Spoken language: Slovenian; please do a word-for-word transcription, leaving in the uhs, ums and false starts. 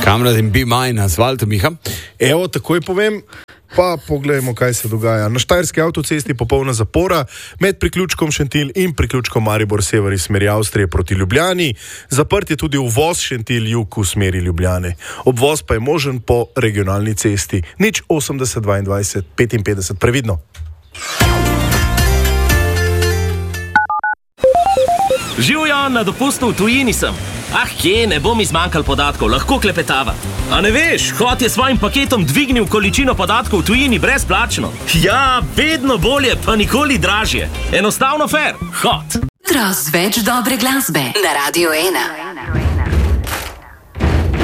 Kam radim bi maj na asfaltu, Miha? Evo, takoj povem, pa pogledajmo, kaj se dogaja. Na Štajerski avtocesti popolna zapora med priključkom Šentilj in priključkom Maribor sever iz smeri Avstrije proti Ljubljani. Zaprt je tudi uvoz Šentilj jug v smeri Ljubljane. Obvoz pa je možen po regionalni cesti. Nič osemdeset dvaindvajset petinpetdeset, previdno. Živjo, na dopustu v tujini sem. Ah, kje, ne bom izmanjkal podatkov, lahko klepetava. A ne veš, Hot je svojim paketom dvignil količino podatkov v tujini brezplačno. Ja, vedno bolje, pa nikoli dražje. Enostavno fair. Hot. Tras več dobre glasbe na Radio ena.